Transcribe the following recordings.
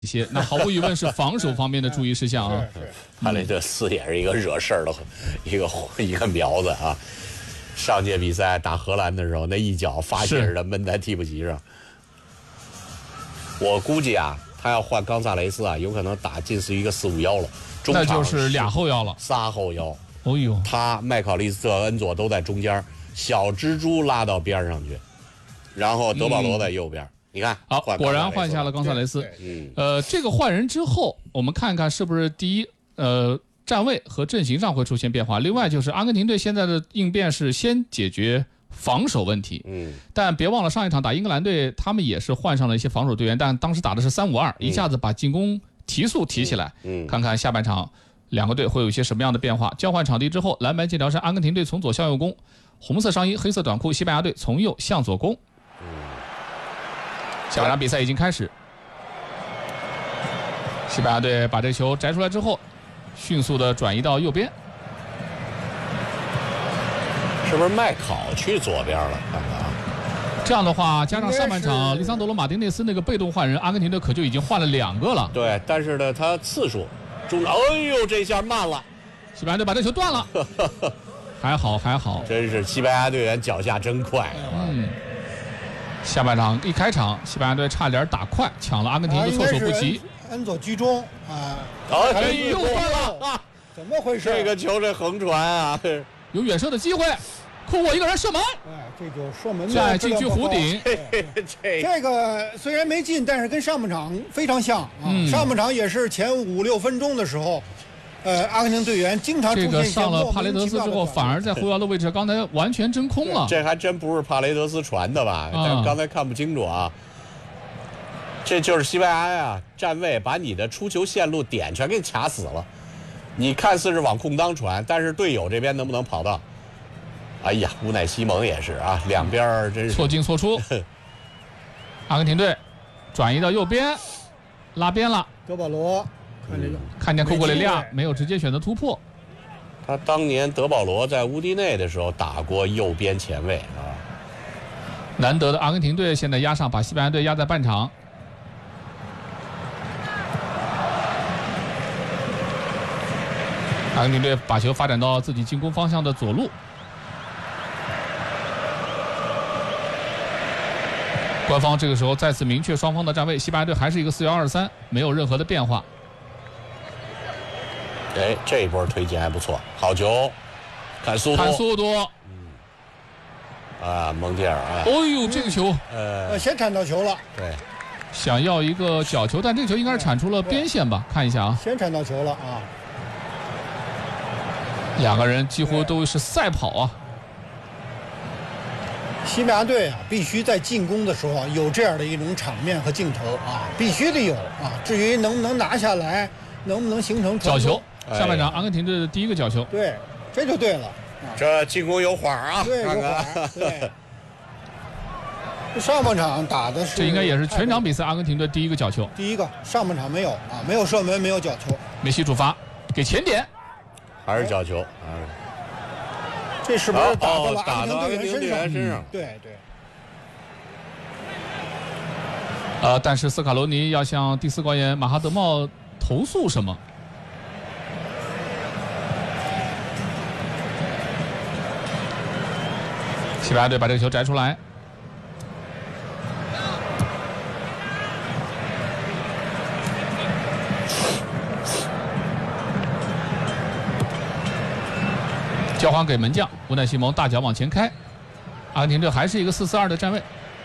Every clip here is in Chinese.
一些，那毫无疑问是防守方面的注意事项啊。 帕雷德斯也是一个惹事儿的一个苗子啊。上届比赛打荷兰的时候，那一脚发泄似的闷在替补席上。我估计啊，他要换冈萨雷斯啊，有可能打近似于一个4-5-1了。 那就是俩后腰了 ，3后腰。 哦呦， 他麦考利斯特、恩佐都在中间，小蜘蛛拉到边上去，然后德保罗在右边。你看， 好，果然换下了冈萨雷斯。这个换人之后，我们看看是不是第一，站位和阵型上会出现变化。另外就是阿根廷队现在的应变是先解决防守问题。但别忘了上一场打英格兰队，他们也是换上了一些防守队员，但当时打的是3-5-2，一下子把进攻提速提起来。看看下半场两个队会有一些什么样的变化。交换场地之后，蓝白剑条是阿根廷队从左向右攻，红色上衣黑色短裤，西班牙队从右向左攻。下半场比赛已经开始，西班牙队把这个球摘出来之后，迅速的转移到右边。 是不是麦考去左边了？看看啊， 这样的话，加上上半场利桑德罗马丁内斯那个被动换人，阿根廷队可就已经换了2个了。 对，但是呢，他次数中，哎呦，这下慢了， 西班牙队把这球断了。还好还好， 真是西班牙队员脚下真快。 下半场一开场，西班牙队差点打快，抢了阿根廷的措手不及。 恩佐居中啊！ 哎，又犯了啊！ 怎么回事？ 这个球这横传啊， 有远射的机会，库沃一个人射门。 哎，这就射门再禁区弧顶。 这个虽然没进，但是跟上半场非常像啊。上半场也是前5-6分钟的时候。阿根廷队员经常出现这个上了帕雷德斯之后，反而在后腰的位置，刚才完全真空了。 这还真不是帕雷德斯传的吧？但刚才看不清楚啊。这就是西班牙呀，站位把你的出球线路点全给卡死了。你看似是往空当传，但是队友这边能不能跑到？哎呀，乌奈西蒙也是啊，两边真是错进错出。阿根廷队转移到右边，拉边了。 德保罗。 看见库库雷利亚没有直接选择突破。 他当年德保罗在乌迪内的时候打过右边前卫啊。 难得的阿根廷队现在压上，把西班牙队压在半场。阿根廷队把球发展到自己进攻方向的左路。官方这个时候再次明确双方的站位，西班牙队还是一个4-1-2-3，没有任何的变化。 哎，这一波推进还不错，好球，看速度，蒙蒂尔啊， 哦呦，这个球， 先铲到球了， 对， 想要一个角球，但这个球应该是铲出了边线吧？看一下啊， 先铲到球了啊， 两个人几乎都是赛跑啊。 西班牙队啊，必须在进攻的时候有这样的一种场面和镜头啊，必须得有啊。至于能不能拿下来，能不能形成角球？下半场阿根廷队的第一个角球， 对，这就对了。 这进攻有缓啊， 对，有缓，对。上半场打的是， 这应该也是全场比赛阿根廷队第一个角球。 第一个，上半场没有啊，没有射门，没有角球。 梅西主罚，给前点， 还是角球。 这是不是打到了阿根廷队员身上？ 对对。 但是斯卡罗尼要向第4官员马哈德茂投诉什么？西班牙队把这个球摘出来。交还给门将乌奈西蒙，大脚往前开。阿根廷队还是一个4-4-2的站位。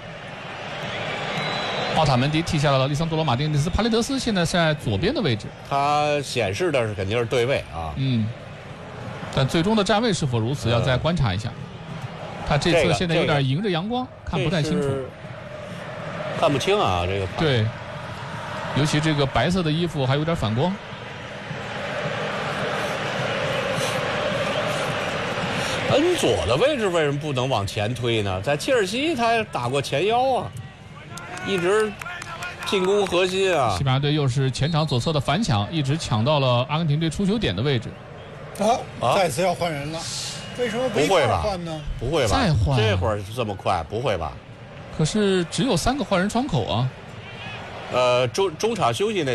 奥塔门迪踢下了利桑多罗马丁内斯，帕雷德斯现在是在左边的位置。 他显示的是肯定是对位啊。 但最终的站位是否如此，要再观察一下。他这次现在有点迎着阳光，看不太清楚， 看不清啊，这个对，尤其这个白色的衣服还有点反光。 恩佐的位置为什么不能往前推呢？在切尔西他打过前腰啊，一直进攻核心啊。 西班牙队又是前场左侧的反抢，一直抢到了阿根廷队出球点的位置。 再次要换人了，为什么不会吧？ 换呢？ 不会吧？ 再换？ 这会儿这么快？不会吧？ 可是只有3个换人窗口啊。 中场休息那